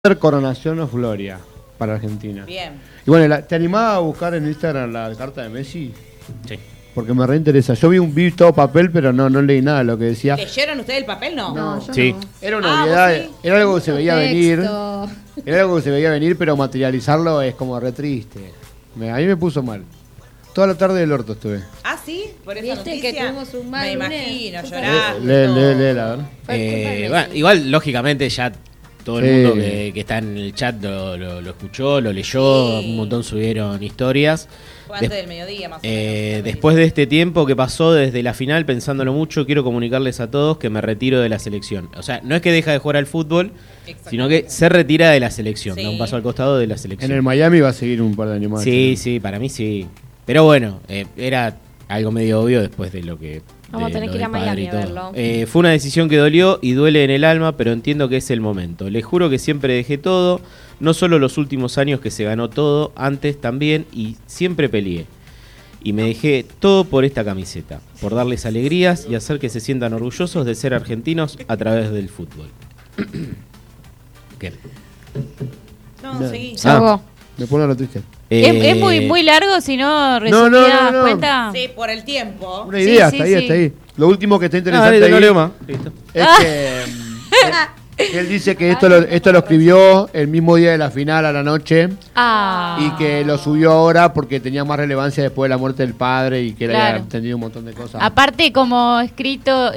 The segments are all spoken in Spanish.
Coronación o Gloria para Argentina. Bien. Y bueno, ¿te animás a buscar en Instagram la carta de Messi? Sí. Porque me reinteresa. Yo vi todo papel, pero no leí nada de lo que decía. ¿Leyeron ustedes el papel? No. No, yo sí. no. Era una obviedad, ¿vos sí? era algo que se veía venir. Texto. Era algo que se veía venir, pero materializarlo es como re triste. A mí me puso mal. Toda la tarde del orto estuve. Ah, sí, por esa ¿Viste noticia. que tuvimos un mal Me lunes? imagino, Culpa llorando. Lee, la verdad. Fue culpa de Bueno, Messi. igual, lógicamente, ya todo el Sí. mundo que está en el chat lo escuchó, lo leyó, Sí. un montón subieron historias. Fue antes Des- del mediodía, más o menos. Después de este tiempo que pasó desde la final, pensándolo mucho, quiero comunicarles a todos que me retiro de la selección. O sea, no es que deja de jugar al fútbol, sino que se retira de la selección, Sí. da un paso al costado de la En selección. el Miami va a seguir un par de años más. Sí, para mí sí. Pero bueno, era algo medio obvio después de lo que... Vamos a de tener lo que ir a del padre Miami y a todo. verlo. Fue una decisión que dolió y duele en el alma, pero entiendo que es el momento. Les juro que siempre dejé todo, no solo los últimos años que se ganó todo, antes también, y siempre peleé. Y me dejé todo por esta camiseta, por darles alegrías y hacer que se sientan orgullosos de ser argentinos a través del fútbol. ¿Qué? No, seguí. Ya vos. Me pone lo triste. Es muy largo, si no no, no, resumías no. cuenta. Sí, por el tiempo. Una idea, sí, está ahí, sí. está ahí. Lo último que está Ah, interesante no ahí leo más. Listo. es que él dice que esto lo escribió el mismo día de la final a la noche Ah. y que lo subió ahora porque tenía más relevancia después de la muerte del padre y que él había Claro. entendido un montón de cosas. Aparte, como escrito,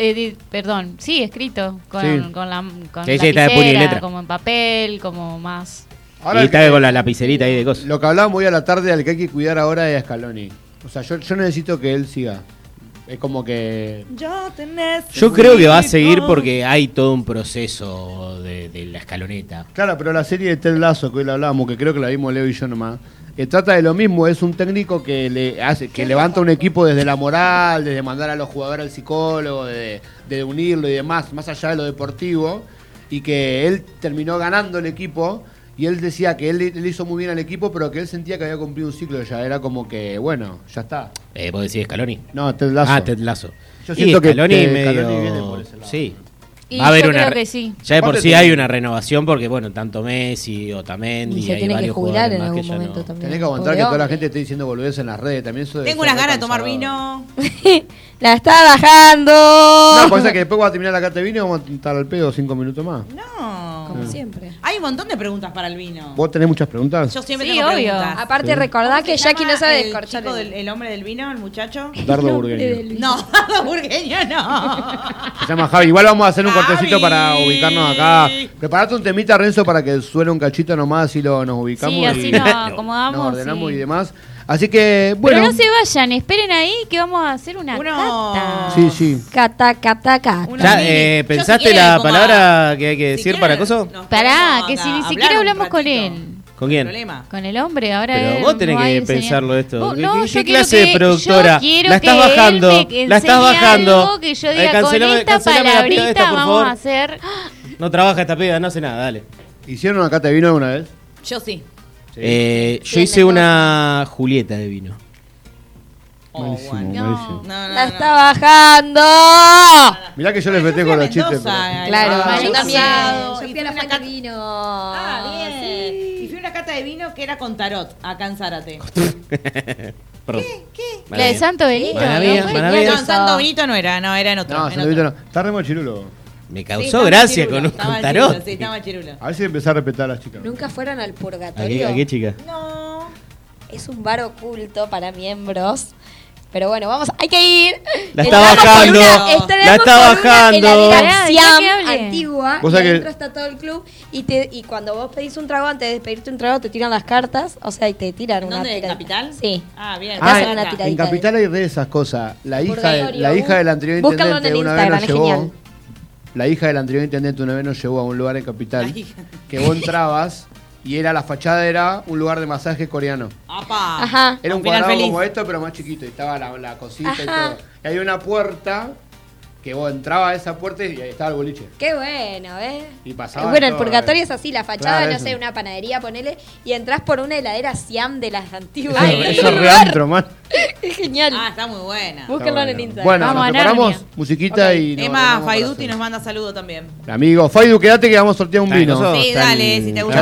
escrito, con, Sí. con la con Sí, está de puño y lapicera, letra. como en papel, como más... Ahora Y el está que- con la lapicerita ahí de cosas. Lo que hablábamos hoy a la tarde, al que hay que cuidar ahora es a Scaloni. O sea, yo necesito que él siga. Es como que... Yo tenés. Yo creo que va a seguir porque hay todo un proceso de la escaloneta. Claro, pero la serie de Ted Lasso que hoy la hablábamos, que creo que la vimos Leo y yo nomás, trata de lo mismo. Es un técnico que levanta un equipo desde la moral, desde mandar a los jugadores al psicólogo, de unirlo y demás, más allá de lo deportivo, y que él terminó ganando el equipo. Y él decía que él hizo muy bien al equipo, pero que él sentía que había cumplido un ciclo ya. Era como que, bueno, ya está. ¿Vos decís Scaloni? No, Ted Lasso. Ah, Ted Lasso. Yo siento que Scaloni Scaloni viene por ese lado. Sí. Y Va a haber yo una creo que sí. Ya de por Aparte sí tenés- hay una renovación porque, bueno, tanto Messi, Otamendi, Y se hay tiene que varios jubilar jugadores en más algún que ya momento no. también. Tenés que aguantar Pobre que toda la hombre. gente esté diciendo boludeces en las redes. También eso debe Tengo ser unas ganas de tomar recansador. vino. La está bajando. No, pasa que después va a terminar la carta de vino y vamos a estar al pedo 5 minutos más. No. Como siempre. Hay un montón de preguntas para el vino. ¿Vos tenés muchas preguntas? Yo siempre Sí, tengo obvio. preguntas. Aparte, Sí. recordá que ¿Cómo se Jackie no llama sabe el descorchar chico el... el hombre del vino, el muchacho? Dardo Burgueño. No, burgueño no. Se llama Javi. Igual vamos a hacer un Javi. cortecito para ubicarnos acá. Preparate un temita, Renzo, para que suene un cachito nomás, así nos ubicamos. Sí, así y nos acomodamos. nos ordenamos sí. y demás. Así que, bueno. Pero no se vayan, esperen ahí que vamos a hacer una Uno- cata. Sí, sí. Cata, cata, cata. Una ¿Ya mini. Yo, pensaste si quieren, la como palabra que hay que si decir para quieren, acoso? nos Pará, ponemos que acá si ni a siquiera hablar un hablamos con ratito. él. ¿Con No quién? hay problema. Con el hombre, ahora Pero él vos tenés nos va a que enseñar. pensarlo esto. Vos- ¿Qué- no, qué yo quiero clase de que- productora? Yo quiero La estás que bajando, él me la estás enseñe bajando. algo que yo diga, con Cancelame esta la piba palabrita esta, por vamos favor. a hacer... No trabaja esta piba, no hace nada, dale. ¿Hicieron una cata de vino alguna vez? Yo sí. Yo Bien, hice de una Julieta de vino. Malísimo, bueno. malísimo. No, La está bajando. Mirá que yo les festejo con los chistes. pero- Claro, Ah, yo sí. también. Yo Yo fui fui a la fuente de vino. Ah, bien. Sí. Y fui a una cata de vino que era con tarot, acá en Zárate. Perdón. ¿Qué? La de Santo Benito. Mala ¿no? mía, Fue- mala No, mía. en Santo Benito no era, no, era en otro. No, en se lo otro. viste, no. Está re mochirulo. Me Sí, causó estaba gracia chirulo, con un estaba tarot. chirulo, sí, estaba chirulo. A ver si empezás a respetar a las chicas. Nunca fueron al ¿A qué, purgatorio. a qué chica? No. Es un bar oculto para miembros. Pero bueno, hay que ir. La está Entramos por bajando, entramos la está por una bajando. Pará, heladería ¿de qué hable? antigua. Vos Y sabés adentro que- está todo el club. Y cuando vos pedís un trago, antes de pedirte un trago, te tiran las cartas. O sea, y te tiran una ¿Dónde? ¿En tiradita. Capital? Sí. Ah, bien. Te hacen Ah, una en tiradita. Capital hay de esas cosas. La hija Purgatorio. del anterior Búscalo intendente en una vez Instagram, nos es llevó. genial. La hija del anterior intendente una vez nos llevó a un lugar en Capital. La hija. Que vos entrabas y la fachada era un lugar de masaje coreano. ¡Apa! Ajá. Era un Con final cuadrado feliz. como esto, pero más chiquito. Y estaba la cosita y Ajá. todo. Y hay una puerta que vos entrabas a esa puerta y ahí estaba el boliche. Qué bueno, ¿eh? Y pasaba Bueno, el todo, purgatorio es así, la fachada, Claro, no eso. sé, una panadería, ponele, y entras por una heladera Siam de las antiguas. Eso, Ay, eso es reantro, man. Es genial. Ah, está muy buena. Búsquenlo Está en bueno. Instagram. Bueno, Vamos nos a preparamos Narnia. musiquita Ok. y nos Emma vamos para Faiduti hacer. nos manda saludo también. Amigo, Faidu, quedate que vamos a sortear un Está, vino. nosotros Sí, está dale, en si te gusta